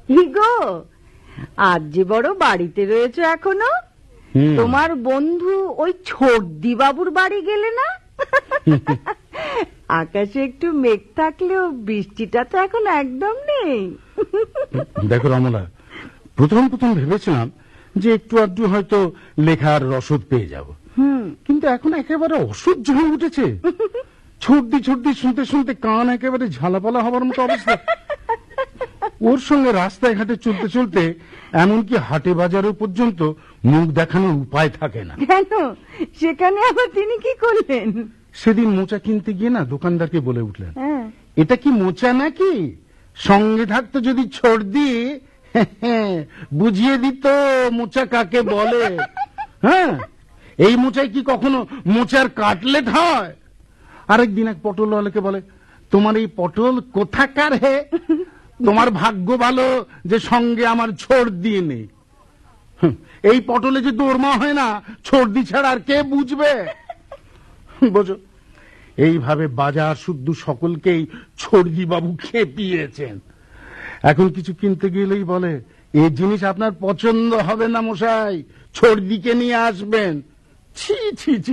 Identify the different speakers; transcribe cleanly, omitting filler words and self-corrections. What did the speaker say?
Speaker 1: হিগো, আজ যে বড় বাড়িতে রয়েছে এখনো। তোমার বন্ধু ওই ছোটদি বাবুর বাড়ি গেলে না? আকাশে একটু মেঘ থাকলেও বৃষ্টিটা তো এখন একদম নেই।
Speaker 2: দেখো রমলা, প্রথম প্রথম ভেবেছিলাম যে একটু আধটু হয়তো লেখার রসদ পেয়ে যাব, কিন্তু এখন একেবারে অসহ্য হয়ে উঠেছে। ছর্দি ছর্দি শুনতে শুনতে কান একেবারে ঝালাপালা হবার মতো অবস্থা। ওর সঙ্গে রাস্তায় ঘাটে চলতে চলতে এমনকি হাটে বাজারে পর্যন্ত মুখ দেখানোর উপায় থাকে না।
Speaker 1: কেন, সেখানে আবার তিনি কি করলেন?
Speaker 2: সেদিন মোচা কিনতে গিয়ে না দোকানদারকে বলে উঠলেন, এটা কি মোচা নাকি? সঙ্গে থাকতো যদি ছর্দি বুঝিয়ে দিত মোচা কাকে বলে। হ্যাঁ, এই মোচায় কি কখনো মোচার কাটলেট হয়? আরেকদিন এক পটলওয়ালাকে বলে, তোমার এই পটল কোথাকার হে? তোমার ভাগ্য ভালো যে সঙ্গে আমার ছর্দি নেই। এই পটলে যে দোরমা হয় না, ছর্দি ছাড়া আর কে বুঝবে? বোঝো, এইভাবে বাজার শুদ্ধ সকলকেই ছর্দি বাবু খেপিয়েছেন। এখন কিছু কিনতে গেলেই বলে, এই জিনিস আপনার পছন্দ হবে না মশাই, ছর্দিকে নিয়ে আসবেন। ছি ছি ছি।